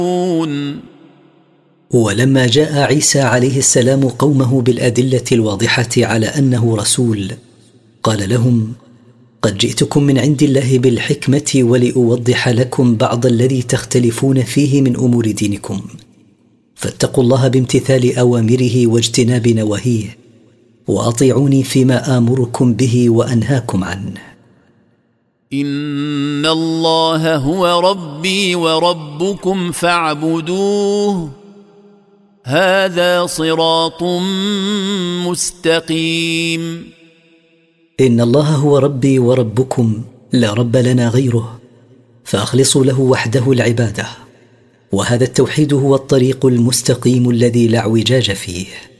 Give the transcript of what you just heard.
ولما جاء عيسى عليه السلام قومه بالأدلة الواضحة على أنه رسول، قال لهم: قد جئتكم من عند الله بالحكمة ولأوضح لكم بعض الذي تختلفون فيه من أمور دينكم، فاتقوا الله بامتثال أوامره واجتناب نواهيه، وأطيعوني فيما آمركم به وأنهاكم عنه. إن الله هو ربي وربكم فاعبدوه هذا صراط مستقيم. إن الله هو ربي وربكم لا رب لنا غيره، فأخلصوا له وحده العبادة، وهذا التوحيد هو الطريق المستقيم الذي لا اعوجاج فيه.